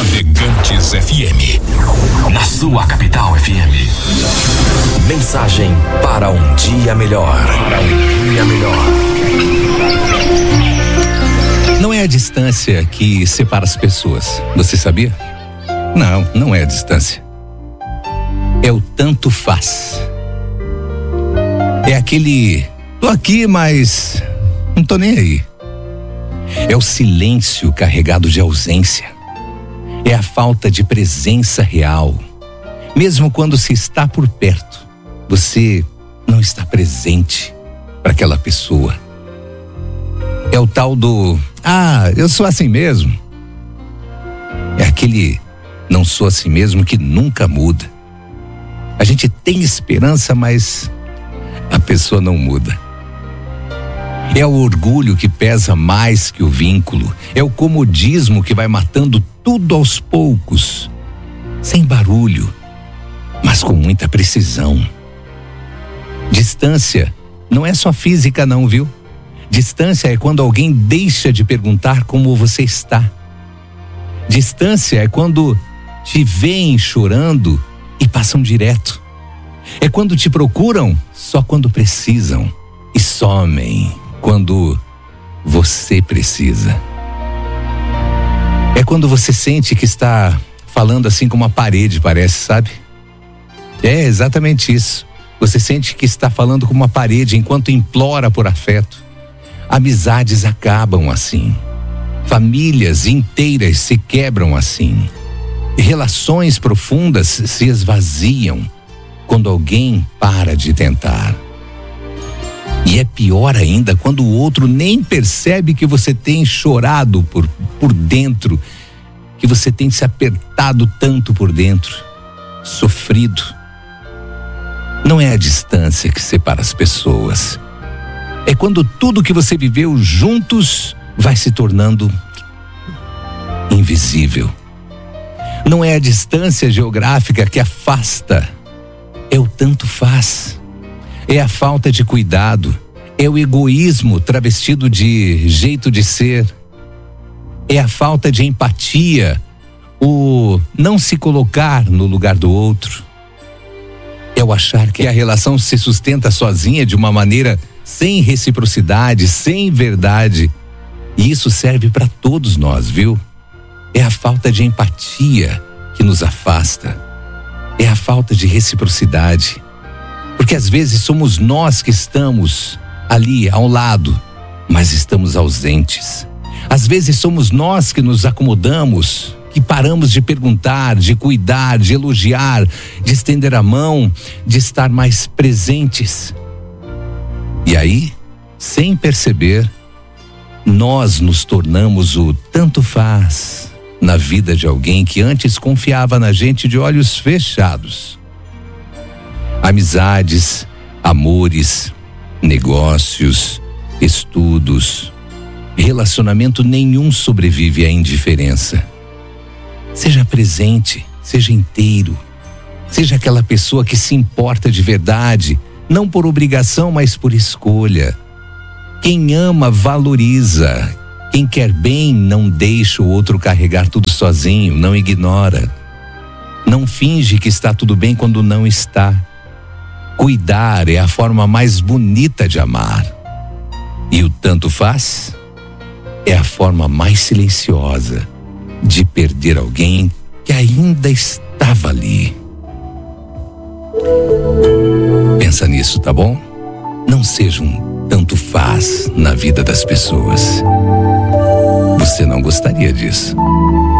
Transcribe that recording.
Navegantes FM. Na sua capital FM. Mensagem para um dia melhor. Não é a distância que separa as pessoas, você sabia? Não é a distância. É o tanto faz. É aquele, tô aqui, mas não tô nem aí. É o silêncio carregado de ausência. É a falta de presença real. Mesmo quando se está por perto, você não está presente para aquela pessoa. É o tal do, eu sou assim mesmo. É aquele não sou assim mesmo que nunca muda. A gente tem esperança, mas a pessoa não muda. É o orgulho que pesa mais que o vínculo. É o comodismo que vai matando tudo aos poucos, sem barulho, mas com muita precisão. Distância não é só física não, viu? Distância é quando alguém deixa de perguntar como você está. Distância é quando te veem chorando e passam direto. É quando te procuram só quando precisam e somem quando você precisa. É quando você sente que está falando assim com uma parede, parece, sabe? É exatamente isso. Você sente que está falando com uma parede enquanto implora por afeto. Amizades acabam assim. Famílias inteiras se quebram assim. Relações profundas se esvaziam quando alguém para de tentar. E é pior ainda quando o outro nem percebe que você tem chorado por dentro, que você tem se apertado tanto por dentro, sofrido. Não é a distância que separa as pessoas. É quando tudo que você viveu juntos vai se tornando invisível. Não é a distância geográfica que afasta, é o tanto faz. É a falta de cuidado, é o egoísmo travestido de jeito de ser, é a falta de empatia, o não se colocar no lugar do outro, é o achar que a relação se sustenta sozinha de uma maneira sem reciprocidade, sem verdade. E isso serve para todos nós, viu? É a falta de empatia que nos afasta, é a falta de reciprocidade. Porque às vezes somos nós que estamos ali ao lado, mas estamos ausentes. Às vezes somos nós que nos acomodamos, que paramos de perguntar, de cuidar, de elogiar, de estender a mão, de estar mais presentes. E aí, sem perceber, nós nos tornamos o tanto faz na vida de alguém que antes confiava na gente de olhos fechados. Amizades, amores, negócios, estudos, relacionamento nenhum sobrevive à indiferença. Seja presente, seja inteiro, seja aquela pessoa que se importa de verdade, não por obrigação, mas por escolha. Quem ama valoriza, quem quer bem não deixa o outro carregar tudo sozinho, não ignora. Não finge que está tudo bem quando não está. Cuidar é a forma mais bonita de amar. E o tanto faz é a forma mais silenciosa de perder alguém que ainda estava ali. Pensa nisso, tá bom? Não seja um tanto faz na vida das pessoas. Você não gostaria disso.